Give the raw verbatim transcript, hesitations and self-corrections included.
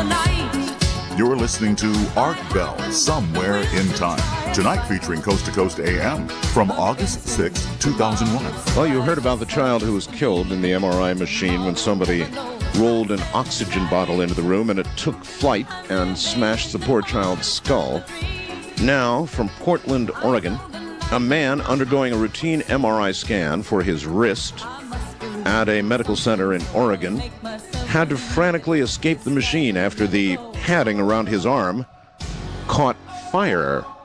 the night. You're listening to Art Bell, Somewhere in Time. Tonight featuring Coast to Coast A M from August sixth, two thousand one. Well, you heard about the child who was killed in the M R I machine when somebody rolled an oxygen bottle into the room and it took flight and smashed the poor child's skull. Now, from Portland, Oregon, a man undergoing a routine M R I scan for his wrist at a medical center in Oregon had to frantically escape the machine after the padding around his arm caught fire.